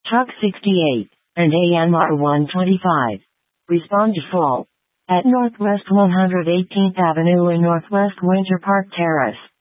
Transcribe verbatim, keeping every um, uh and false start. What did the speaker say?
Truck sixty-eight, and A M R one twenty-five. Respond to fault. At Northwest one hundred eighteenth Avenue and Northwest Winter Park Terrace.